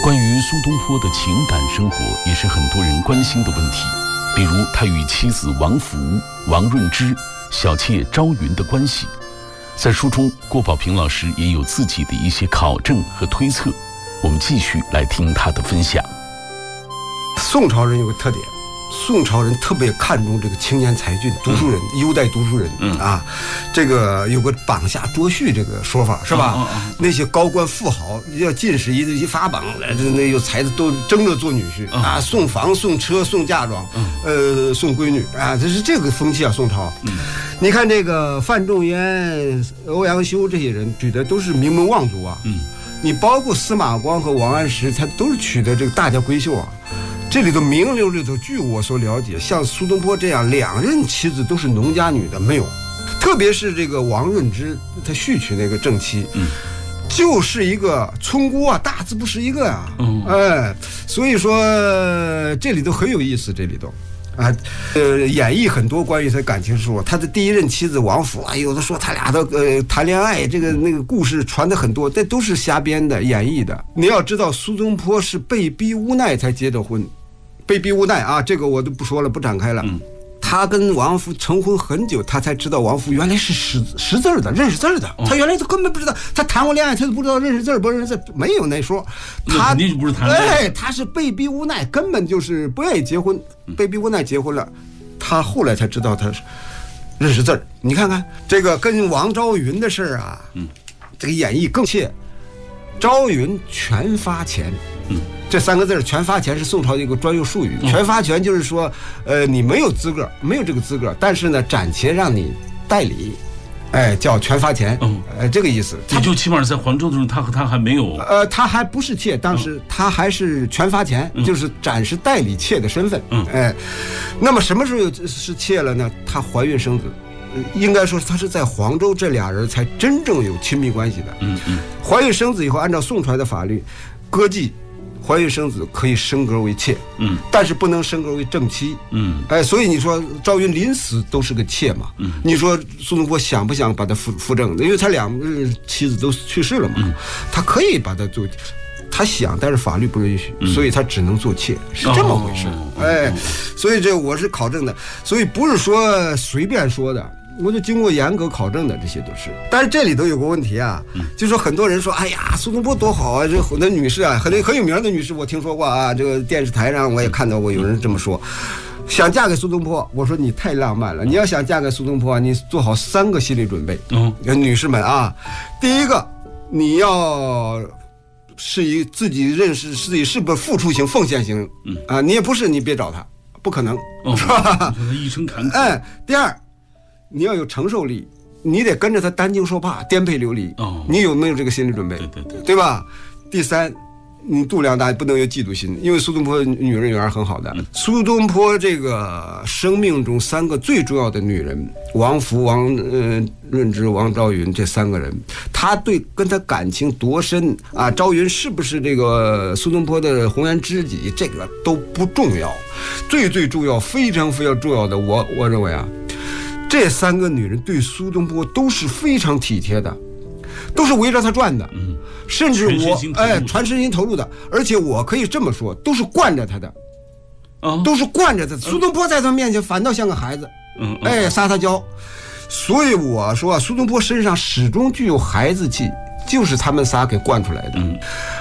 关于苏东坡的情感生活，也是很多人关心的问题。比如他与妻子王弗、王润之、小妾朝云的关系，在书中郭宝平老师也有自己的一些考证和推测。我们继续来听他的分享。 宋朝人有个特点，宋朝人特别看重这个青年才俊、读书人、优待读书人啊。这个有个榜下捉婿这个说法是吧？那些高官富豪要进士一发榜，那有才子都争着做女婿啊，送房、送车、送嫁妆，送闺女啊，这是这个风气啊。宋朝，你看这个范仲淹、欧阳修这些人娶的都是名门望族啊。你包括司马光和王安石，他都是娶的这个大家闺秀啊。这里头名流里头，据我所了解，像苏东坡这样2任妻子都是农家女的没有，特别是这个王润之，他续娶那个正妻，就是一个村姑啊，大字不识一个呀。所以说这里头很有意思，这里头。演绎很多关于他感情书，他的第一任妻子王弗啊，有的说他俩的谈恋爱，这个那个故事传的很多，这都是瞎编的、演绎的。你要知道，苏东坡是被逼无奈才结的婚，被逼无奈啊，这个我都不说了，不展开了。他跟王弗成婚很久，他才知道王弗原来是识字的，认识字的。他原来都根本不知道，他谈过恋爱，他都不知道认识字不认识字，没有那说。 他肯定就不是谈恋爱。 他是被逼无奈，根本就是不愿意结婚，被逼无奈结婚了。他后来才知道他是认识字。你看看这个跟王昭云的事儿啊，这个演绎更切。昭云全发钱。这3个字全发钱是宋朝的一个专用术语。全发钱就是说，你没有资格，没有这个资格，但是呢，暂且让你代理，叫全发钱。这个意思。 也就起码在黄州的时候，他还没有。 他还不是妾，当时他还是全发钱，就是暂时代理妾的身份。那么什么时候是妾了呢？她怀孕生子。应该说，他是在黄州这俩人才真正有亲密关系的。怀孕生子以后，按照宋朝的法律，歌妓怀孕生子可以升格为妾，但是不能升格为正妻。所以你说赵云临死都是个妾嘛？你说苏东坡想不想把他扶正？因为他2妻子都去世了嘛，他可以把他做。他想，但是法律不允许，所以他只能做妾，是这么回事。所以这我是考证的，所以不是说随便说的，我就经过严格考证的，这些都是。但是这里头有个问题啊，就说很多人说，哎呀，苏东坡多好啊，这很多女士啊，很有名的女士，我听说过啊，这个电视台上我也看到过有人这么说，想嫁给苏东坡。我说你太浪漫了，你要想嫁给苏东坡，你做好3个心理准备。女士们啊，第一个，你要是以自己认识自己是不是付出型、奉献型啊，你也不是，你别找他，不可能，是吧？ 一生坎坷。 第二，你要有承受力，你得跟着他担惊受怕、颠沛流离。你有没有这个心理准备？对吧？第三，你度量大，不能有嫉妒心，因为苏东坡女人缘很好的。苏东坡这个生命中3个最重要的女人，王弗、王润之、王昭云这3个人，他对跟他感情多深啊？昭云是不是这个苏东坡的红颜知己？这个都不重要，最重要、非常重要的，我认为啊，这3个女人对苏东坡都是非常体贴的。都是围着他转的，甚至全身心投入的，而且我可以这么说，都是惯着他的，都是惯着他。苏东坡在他面前反倒像个孩子，撒娇。所以我说，苏东坡身上始终具有孩子气，就是他们仨给惯出来的。